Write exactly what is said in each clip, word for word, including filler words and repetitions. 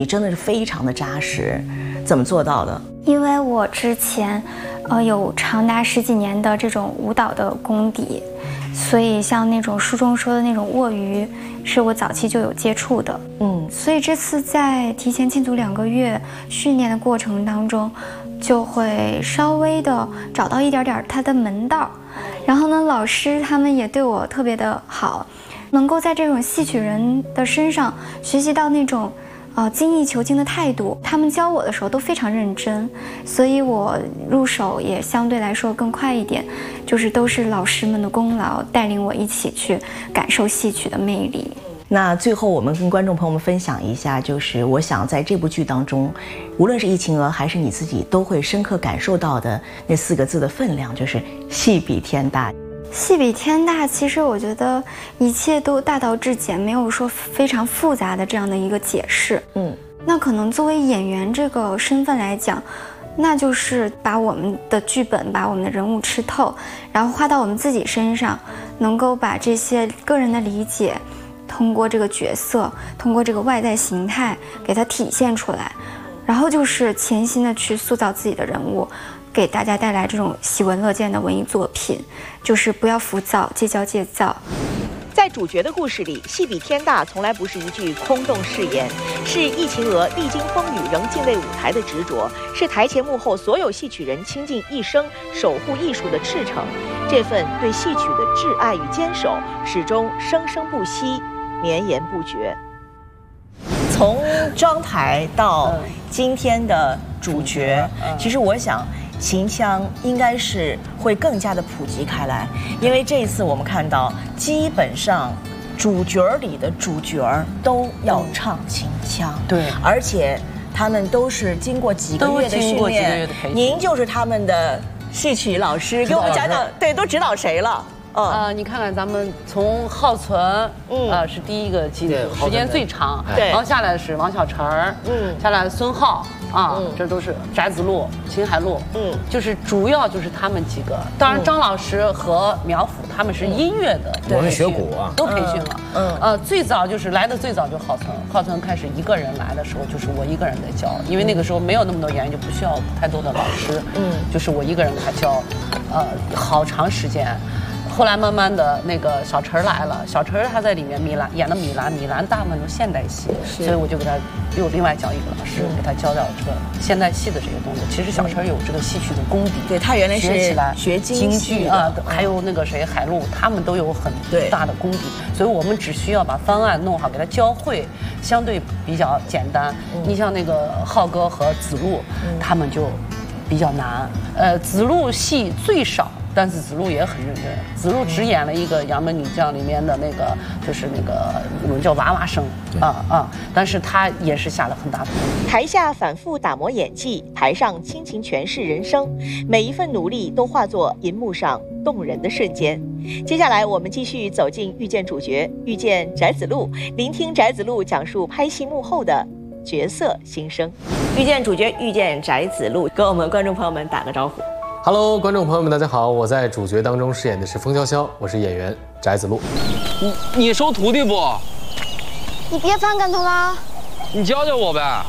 你真的是非常的扎实，怎么做到的？ 因为我之前，呃，有长达十几年的这种舞蹈的功底，所以像那种书中说的那种卧鱼，是我早期就有接触的。嗯，所以这次在提前进组两个月训练的过程当中，就会稍微的找到一点点它的门道。然后呢，老师他们也对我特别的好，能够在这种戏曲人的身上学习到那种。呃，精益求精的态度，他们教我的时候都非常认真，所以我入手也相对来说更快一点，就是都是老师们的功劳，带领我一起去感受戏曲的魅力。 那最后我们跟观众朋友们分享一下，就是我想在这部剧当中，无论是易晴娥还是你自己，都会深刻感受到的那四个字的分量，就是戏比天大。 戏比天大，其实我觉得一切都大道至简，没有说非常复杂的这样的一个解释。嗯，那可能作为演员这个身份来讲，那就是把我们的剧本、把我们的人物吃透，然后花到我们自己身上，能够把这些个人的理解，通过这个角色，通过这个外在形态给它体现出来，然后就是潜心的去塑造自己的人物。给大家带来这种喜闻乐见的文艺作品，就是不要浮躁，戒骄戒躁。 在主角的故事里，戏比天大从来不是一句空洞誓言，是易晴娥历经风雨仍敬畏舞台的执着，是台前幕后所有戏曲人倾尽一生守护艺术的赤诚。这份对戏曲的挚爱与坚守，始终生生不息，绵延不绝。 从妆台到今天的主角，其实我想。秦腔应该是会更加的普及开来，因为这一次我们看到，基本上主角里的主角都要唱秦腔，对，而且他们都是经过几个月的训练。您就是他们的戏曲老师，给我们讲讲，对，都指导谁了？ 啊、呃呃，你看看咱们从浩存，嗯，呃是第一个进组，时间最长，对，然后下来是王小晨儿，嗯，下来孙浩。啊，嗯、这都是翟子路、秦海璐，嗯，就是主要就是他们几个。当然，张老师和苗阜他们是音乐的， 嗯、我们学鼓啊， 都培训了。嗯，呃，最早就是来的最早就浩存，浩存开始一个人来的时候，就是我一个人在教，因为那个时候没有那么多演员，就不需要太多的老师，嗯，就是我一个人给他教，呃，好长时间。后来慢慢的那个小陈来了，小陈他在里面米兰演的米兰，米兰大部分都现代戏，所以我就给他又另外找一个老师给他教教这个现代戏的这些东西。其实小陈有这个戏曲的功底， 对他原来是学起来学京剧啊，还有那个谁海陆，他们都有很大的功底，所以我们只需要把方案弄好，给他教会，相对比较简单。你像那个浩哥和子路，他们就比较难。呃，子路戏最少。但是子路也很认真，子路只演了一个《杨门女将》里面的那个，就是那个我们叫娃娃声啊啊，但是他也是下了很大的功夫。 台下反复打磨演技，台上倾情诠释人生，每一份努力都化作银幕上动人的瞬间。接下来我们继续走进遇见主角，遇见翟子路，聆听翟子路讲述拍戏幕后的角色心声。 遇见主角，遇见翟子路，跟我们观众朋友们打个招呼。 Hello， 观众朋友们，大家好！我在主角当中饰演的是风潇潇，我是演员翟子路。 你你收徒弟不？ 你别翻跟头了。 你教教我呗。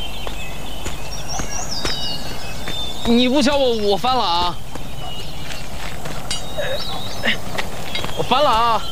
你不教我，我翻了啊！我翻了啊！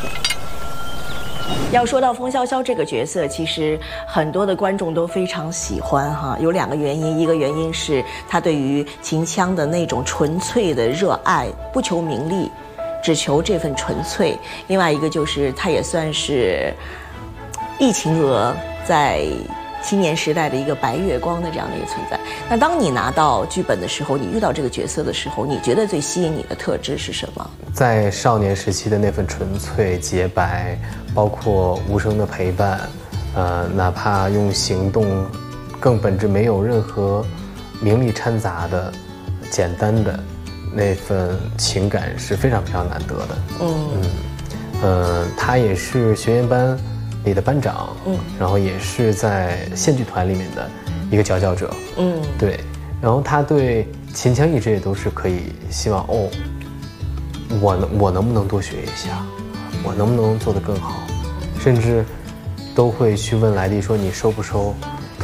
要说到风潇潇这个角色，其实很多的观众都非常喜欢哈，有两个原因，一个原因是他对于秦腔的那种纯粹的热爱，不求名利，只求这份纯粹；另外一个就是他也算是易晴娥在青年时代的一个白月光的这样的一个存在。那当你拿到剧本的时候，你遇到这个角色的时候，你觉得最吸引你的特质是什么？在少年时期的那份纯粹洁白，包括无声的陪伴，呃，哪怕用行动更本质没有任何名利掺杂的简单的那份情感是非常非常难得的。嗯嗯，呃，他也是学员班里的班长，嗯，然后也是在县剧团里面的一个佼佼者，嗯，对，然后他对秦腔一直也都是可以希望哦，我能我能不能多学一下，我能不能做得更好，甚至都会去问来历说你收不收